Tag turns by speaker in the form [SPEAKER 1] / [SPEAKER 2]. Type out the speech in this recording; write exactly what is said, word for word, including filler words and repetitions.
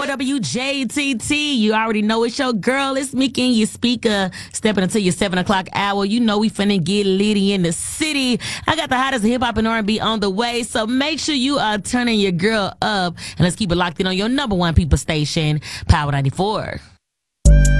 [SPEAKER 1] ninety-four W J T T. You already know it's your girl. It's Mickey and your speaker. Stepping into your seven o'clock hour. You know we finna get litty in the city. I got the hottest hip hop and R and B on the way. So make sure you are turning your girl up. And let's keep it locked in on your number one people station, Power ninety-four.